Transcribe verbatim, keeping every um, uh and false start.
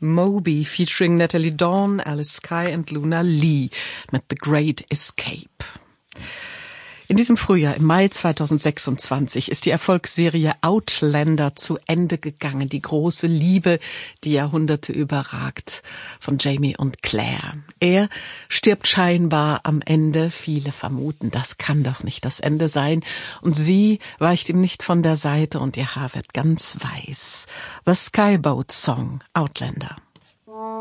Moby featuring Natalie Dawn, Alice Skye und Luna Lee mit The Great Escape. In diesem Frühjahr, im Mai zweitausendsechsundzwanzig, ist die Erfolgsserie Outlander zu Ende gegangen. Die große Liebe, die Jahrhunderte überragt, von Jamie und Claire. Er stirbt scheinbar am Ende. Viele vermuten, das kann doch nicht das Ende sein. Und sie weicht ihm nicht von der Seite und ihr Haar wird ganz weiß. The Skyboat Song, Outlander.